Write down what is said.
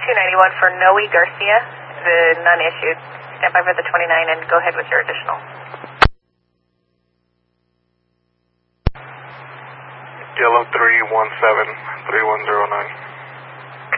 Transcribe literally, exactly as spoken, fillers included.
two ninety-one for Noe Garcia, the none issued. Stand by for the twenty-nine and go ahead with your additional. Yellow three one seven, three one zero nine.